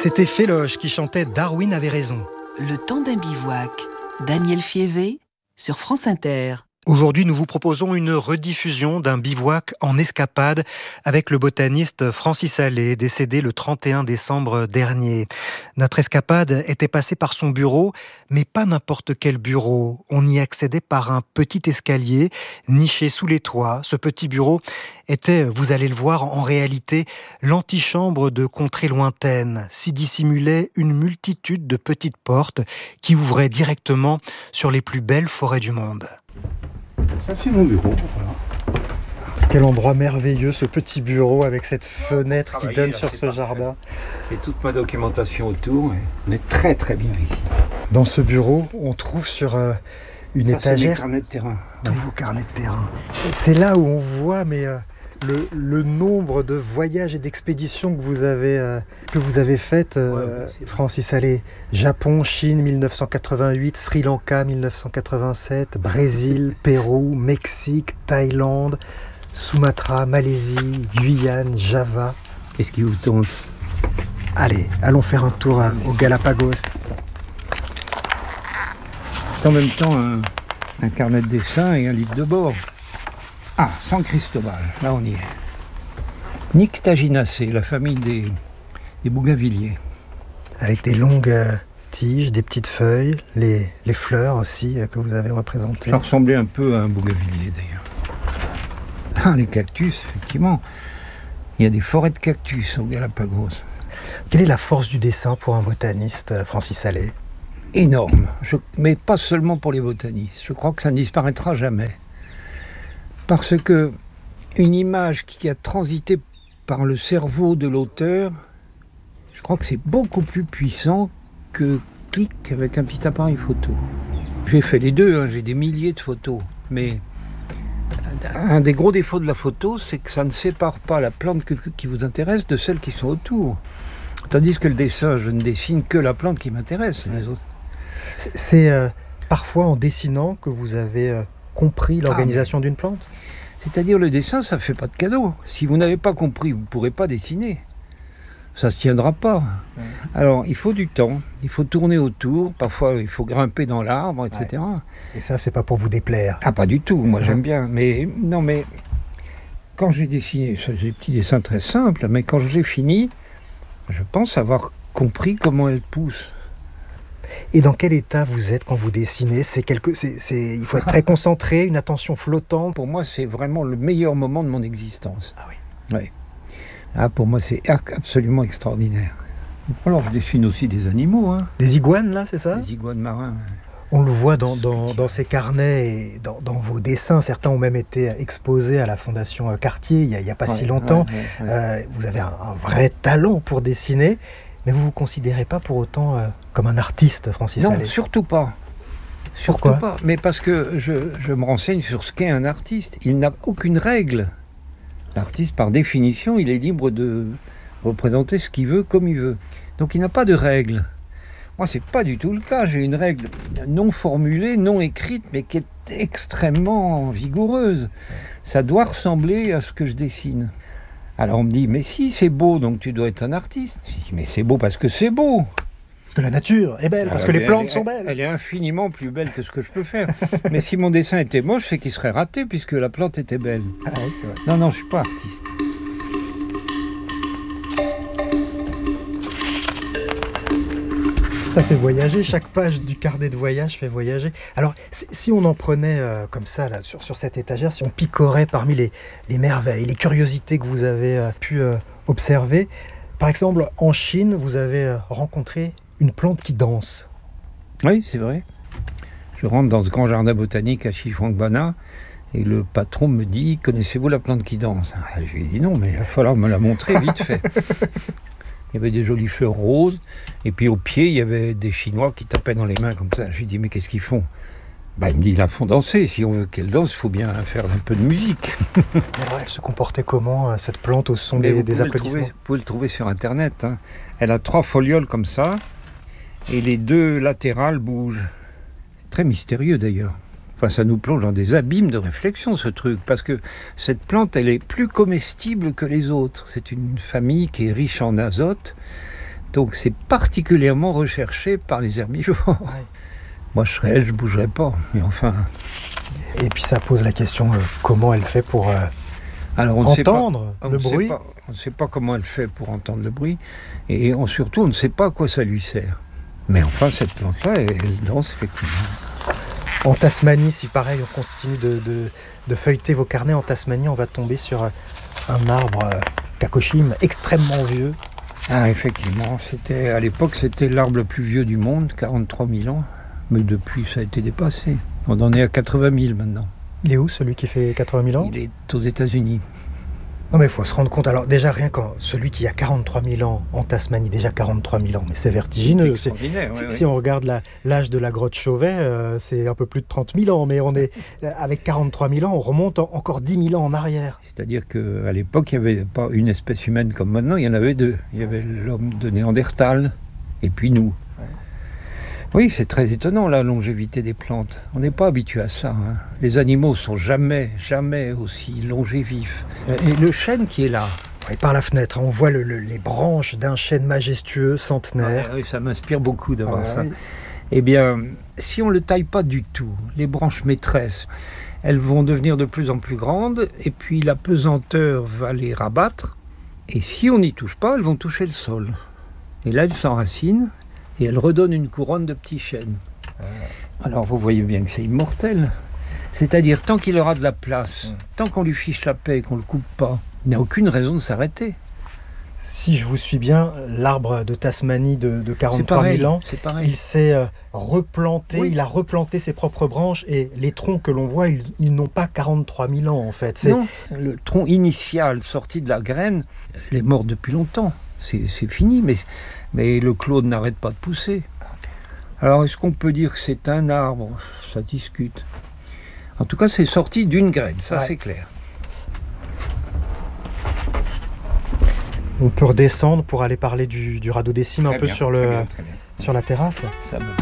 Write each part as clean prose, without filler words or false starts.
C'était Féloche qui chantait « Darwin avait raison ». Le temps d'un bivouac, Daniel Fievé sur France Inter. Aujourd'hui, nous vous proposons une rediffusion d'un bivouac en escapade avec le botaniste Francis Allais, décédé le 31 décembre dernier. Notre escapade était passée par son bureau, mais pas n'importe quel bureau. On y accédait par un petit escalier niché sous les toits. Ce petit bureau était, vous allez le voir, en réalité l'antichambre de contrées lointaines. S'y dissimulait une multitude de petites portes qui ouvraient directement sur les plus belles forêts du monde. Ça, c'est mon bureau. Voilà. Quel endroit merveilleux, ce petit bureau avec cette fenêtre qui donne sur ce jardin. Et toute ma documentation autour, on est très très bien ici. Dans ce bureau, on trouve sur une étagère c'est mes carnets de terrain. Tous vos carnets de terrain. C'est là où on voit le nombre de voyages et d'expéditions que vous avez faites, Francis Allais. Japon, Chine 1988, Sri Lanka 1987, Brésil, Pérou, Mexique, Thaïlande, Sumatra, Malaisie, Guyane, Java. Qu'est-ce qui vous tente ? Allez, allons faire un tour aux Galapagos. C'est en même temps un carnet de dessin et un livre de bord. Ah, San Cristobal, là on y est. Nyctaginacées, la famille des bougainvilliers. Avec des longues tiges, des petites feuilles, les fleurs aussi que vous avez représentées. Ça ressemblait un peu à un bougainvillier d'ailleurs. Ah, les cactus, effectivement. Il y a des forêts de cactus aux Galapagos. Quelle est la force du dessin pour un botaniste, Francis Allais ? Énorme, mais pas seulement pour les botanistes. Je crois que ça ne disparaîtra jamais. Parce que une image qui a transité par le cerveau de l'auteur, je crois que c'est beaucoup plus puissant que clic avec un petit appareil photo. J'ai fait les deux, j'ai des milliers de photos, mais un des gros défauts de la photo, c'est que ça ne sépare pas la plante qui vous intéresse de celles qui sont autour. Tandis que le dessin, je ne dessine que la plante qui m'intéresse, les autres. C'est parfois en dessinant que vous avez compris l'organisation d'une plante ? C'est-à-dire le dessin, ça ne fait pas de cadeau. Si vous n'avez pas compris, vous ne pourrez pas dessiner. Ça ne se tiendra pas. Ouais. Alors, il faut du temps, il faut tourner autour, parfois il faut grimper dans l'arbre, etc. Ouais. Et ça, c'est pas pour vous déplaire ? Ah, pas du tout, moi j'aime bien. Mais quand j'ai dessiné, c'est des petits dessins très simples, mais quand je l'ai fini, je pense avoir compris comment elle pousse. Et dans quel état vous êtes quand vous dessinez ? Il faut être très concentré, une attention flottante. Pour moi, c'est vraiment le meilleur moment de mon existence. Ah oui. Ouais. Ah, pour moi, c'est absolument extraordinaire. Alors, je dessine aussi des animaux. Hein. Des iguanes, là, c'est ça ? Des iguanes marins. On le voit dans ces carnets et dans vos dessins. Certains ont même été exposés à la Fondation Cartier il n'y a pas si longtemps. Ouais. Vous avez un vrai talent pour dessiner. Mais vous ne vous considérez pas pour autant comme un artiste, Francis Allais ? Non, surtout pas. Pourquoi ? Pas. Mais parce que je me renseigne sur ce qu'est un artiste. Il n'a aucune règle. L'artiste, par définition, il est libre de représenter ce qu'il veut, comme il veut. Donc il n'a pas de règle. Moi, c'est pas du tout le cas. J'ai une règle non formulée, non écrite, mais qui est extrêmement vigoureuse. Ça doit ressembler à ce que je dessine. Alors on me dit, mais si, c'est beau, donc tu dois être un artiste. Je dis, mais c'est beau parce que c'est beau. Parce que la nature est belle, parce que les plantes sont belles. Elle est infiniment plus belle que ce que je peux faire. Mais si mon dessin était moche, c'est qu'il serait raté, puisque la plante était belle. Ah oui, c'est vrai. Non, je suis pas artiste. Ça fait voyager, chaque page du carnet de voyage fait voyager. Alors, si on en prenait comme ça, là, sur cette étagère, si on picorait parmi les merveilles, les curiosités que vous avez pu observer, par exemple, en Chine, vous avez rencontré une plante qui danse. Oui, c'est vrai. Je rentre dans ce grand jardin botanique à Xishuangbanna et le patron me dit, connaissez-vous la plante qui danse ? Je lui ai dit non, mais il va falloir me la montrer vite fait. Il y avait des jolies fleurs roses, et puis au pied, il y avait des Chinois qui tapaient dans les mains comme ça. Je lui ai dit, mais qu'est-ce qu'ils font ? Il me dit, ils la font danser. Si on veut qu'elle danse, il faut bien faire un peu de musique. Alors, elle se comportait comment, cette plante, au son des applaudissements ? Vous pouvez le trouver sur Internet. Hein. Elle a 3 folioles comme ça, et les 2 latérales bougent. C'est très mystérieux d'ailleurs. Enfin, ça nous plonge dans des abîmes de réflexion, ce truc, parce que cette plante, elle est plus comestible que les autres. C'est une famille qui est riche en azote, Donc c'est particulièrement recherché par les herbivores. Ouais. Moi je serais elle, je ne bougerais pas, mais enfin... Et puis ça pose la question, comment elle fait pour entendre le bruit? On ne sait pas comment elle fait pour entendre le bruit, et surtout on ne sait pas à quoi ça lui sert. Mais enfin cette plante-là, elle danse effectivement. En Tasmanie, si pareil, on continue de feuilleter vos carnets en Tasmanie, on va tomber sur un arbre Kakoshim extrêmement vieux. Ah effectivement, à l'époque c'était l'arbre le plus vieux du monde, 43 000 ans, mais depuis ça a été dépassé. On en est à 80 000 maintenant. Il est où celui qui fait 80 000 ans? Il est aux États-Unis. Non mais il faut se rendre compte, alors déjà rien qu'en celui qui a 43 000 ans en Tasmanie, déjà 43 000 ans, mais c'est vertigineux. Si on regarde l'âge de la grotte Chauvet, c'est un peu plus de 30 000 ans, mais on est avec 43 000 ans, on remonte encore 10 000 ans en arrière. C'est-à-dire qu'à l'époque, il n'y avait pas une espèce humaine comme maintenant, il y en avait deux. Il y avait l'homme de Néandertal et puis nous. Ouais. Oui, c'est très étonnant la longévité des plantes. On n'est pas habitué à ça. Hein. Les animaux ne sont jamais aussi longévifs. Et le chêne qui est là. Oui, par la fenêtre, on voit les branches d'un chêne majestueux, centenaire. Oui, ça m'inspire beaucoup de voir ça. Oui. Eh bien, si on ne le taille pas du tout, les branches maîtresses, elles vont devenir de plus en plus grandes, et puis la pesanteur va les rabattre. Et si on n'y touche pas, elles vont toucher le sol. Et là, elles s'enracinent. Et elle redonne une couronne de petits chênes. Alors vous voyez bien que c'est immortel. C'est-à-dire, tant qu'il aura de la place, tant qu'on lui fiche la paix et qu'on ne le coupe pas, il n'y a aucune raison de s'arrêter. Si je vous suis bien, l'arbre de Tasmanie de 43 000 ans, il s'est replanté, il a replanté ses propres branches et les troncs que l'on voit, ils n'ont pas 43 000 ans en fait. Non, le tronc initial sorti de la graine, il est mort depuis longtemps. C'est fini, mais le clone n'arrête pas de pousser. Alors, est-ce qu'on peut dire que c'est un arbre? Ça discute. En tout cas, c'est sorti d'une graine, ça c'est clair. On peut redescendre pour aller parler du rhododécime un peu sur la terrasse. Ça me va.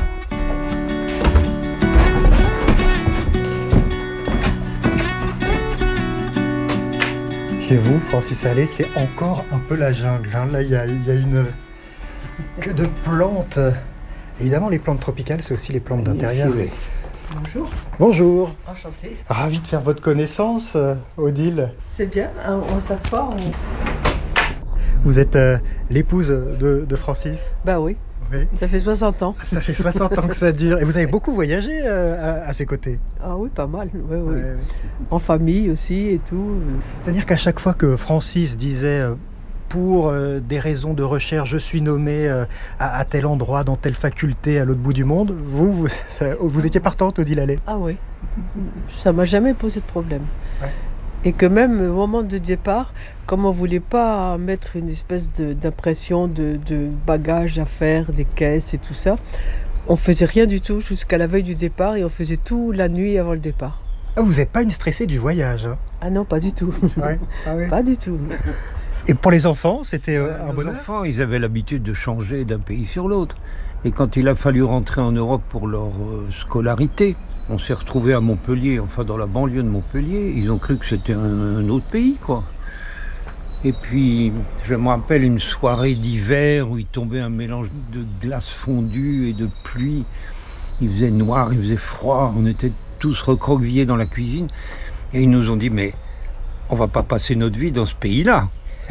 Chez vous, Francis Allais, c'est encore un peu la jungle. Hein. Là, il y a une que de plantes. Évidemment, les plantes tropicales, c'est aussi les plantes d'intérieur. Bonjour. Bonjour. Enchanté. Ravi de faire votre connaissance, Odile. C'est bien, on va s'asseoir. Vous êtes l'épouse de Francis? Bah oui. Oui. Ça fait 60 ans. Ça fait 60 ans que ça dure. Et vous avez beaucoup voyagé à ses côtés? Ah oui, pas mal. Oui. Ouais. En famille aussi et tout. C'est-à-dire qu'à chaque fois que Francis disait pour des raisons de recherche, je suis nommé à tel endroit, dans telle faculté, à l'autre bout du monde, vous étiez partante, Odile Allais? Ah oui. Ça m'a jamais posé de problème. Ouais. Et que même au moment de départ, comme on ne voulait pas mettre une espèce d'impression de bagages à faire, des caisses et tout ça, on ne faisait rien du tout jusqu'à la veille du départ et on faisait tout la nuit avant le départ. Ah, vous n'êtes pas une stressée du voyage, hein? Ah non, pas du tout. Ouais. Ah oui. Pas du tout. Et pour les enfants, c'était un bonheur? Les enfants, ils avaient l'habitude de changer d'un pays sur l'autre. Et quand il a fallu rentrer en Europe pour leur scolarité, on s'est retrouvés à Montpellier, enfin dans la banlieue de Montpellier. Ils ont cru que c'était un autre pays, quoi. Et puis, je me rappelle une soirée d'hiver où il tombait un mélange de glace fondue et de pluie. Il faisait noir, il faisait froid. On était tous recroquevillés dans la cuisine. Et ils nous ont dit, mais on va pas passer notre vie dans ce pays-là.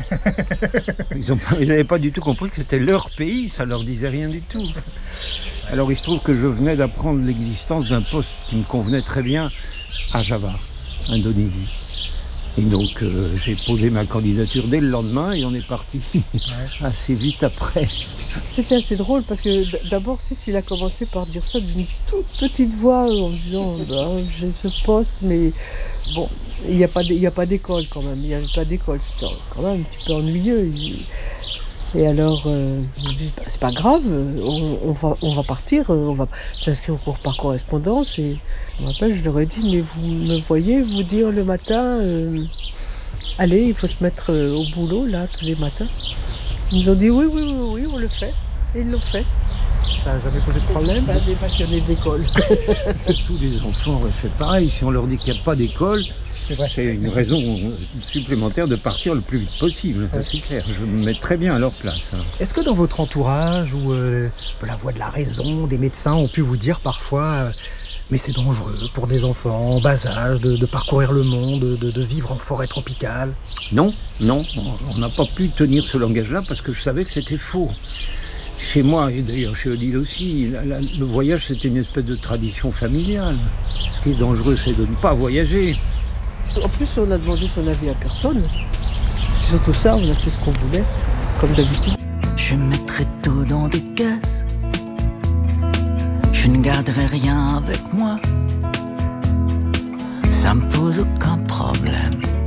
Ils n'avaient pas du tout compris que c'était leur pays, ça leur disait rien du tout. Alors il se trouve que je venais d'apprendre l'existence d'un poste qui me convenait très bien à Java, Indonésie. Et donc j'ai posé ma candidature dès le lendemain et on est parti assez vite après. C'était assez drôle parce que d'abord il a commencé par dire ça d'une toute petite voix en disant j'ai ce poste mais bon, il n'y a pas d'école quand même, il n'y avait pas d'école, c'était quand même un petit peu ennuyeux. Et alors, je dis, c'est pas grave, on va partir, on va s'inscrire au cours par correspondance. Et je me rappelle, je leur ai dit, mais vous me voyez vous dire le matin, allez, il faut se mettre au boulot, là, tous les matins. Ils nous ont dit, oui, on le fait. Et ils l'ont fait. Ça n'a jamais posé de problème? Des passionnés de l'école. Tous les enfants auraient fait pareil. Si on leur dit qu'il n'y a pas d'école, C'est vrai. C'est une raison supplémentaire de partir le plus vite possible, ça, c'est clair. Je me mets très bien à leur place. Est-ce que dans votre entourage, ou la voix de la raison, des médecins ont pu vous dire parfois mais c'est dangereux pour des enfants en bas âge de parcourir le monde, de vivre en forêt tropicale? Non, on n'a pas pu tenir ce langage-là parce que je savais que c'était faux. Chez moi, et d'ailleurs chez Odile aussi, le voyage c'était une espèce de tradition familiale. Ce qui est dangereux, c'est de ne pas voyager. En plus, on a demandé son avis à personne. C'est surtout ça, on a fait ce qu'on voulait, comme d'habitude. Je mettrai tout dans des caisses. Je ne garderai rien avec moi. Ça me pose aucun problème.